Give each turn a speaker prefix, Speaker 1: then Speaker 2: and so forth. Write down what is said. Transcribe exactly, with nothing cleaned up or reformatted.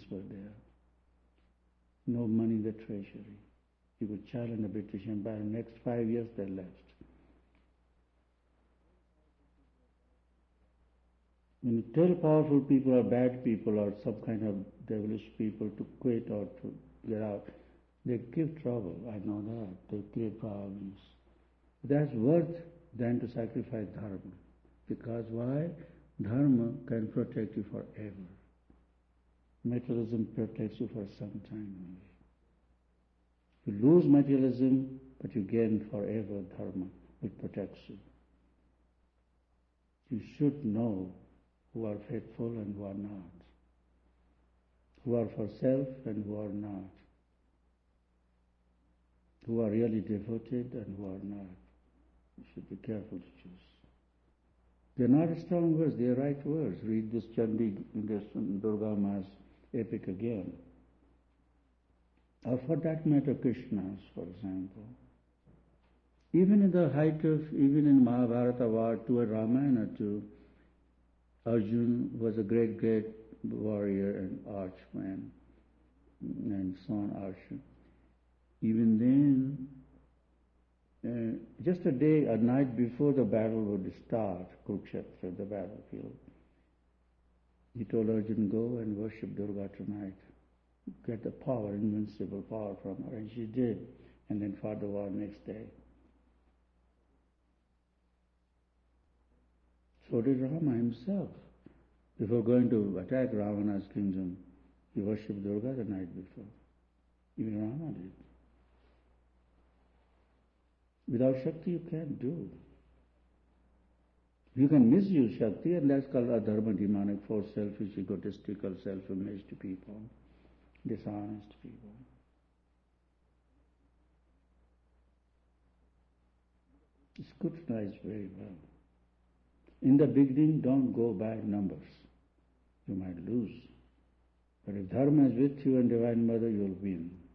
Speaker 1: were there. No money in the treasury. You could challenge the British Empire. In the next five years they left. When you tell powerful people or bad people or some kind of devilish people to quit or to get out, they give trouble. I know that. They create problems. That's worth than to sacrifice dharma. Because why? Dharma can protect you forever. Materialism protects you for some time only. You lose materialism, but you gain forever dharma, which protects you. You should know who are faithful and who are not, who are for self and who are not, who are really devoted and who are not. You should be careful to choose. They are not strong words, they are right words. Read this Chandi, this Durga Ma's epic again. Or for that matter, Krishna's, for example. Even in the height of, even in Mahabharata war to a Ramayana too, Arjuna was a great, great warrior and archman, and so on, Arjuna. Even then, uh, just a day, a night before the battle would start, Kurukshetra, the battlefield, he told Arjuna, go and worship Durga tonight. Get the power, invincible power from her. And she did, and then fought the war next day. So did Rama himself. Before going to attack Ravana's kingdom, he worshipped Durga the night before. Even Rama did. Without Shakti you can't do. You can misuse Shakti, and that's called adharma, demonic force, selfish, egotistical, self-image to people, dishonest people. Scrutinize very well. In the beginning, don't go by numbers. You might lose. But if dharma is with you and Divine Mother, you'll win.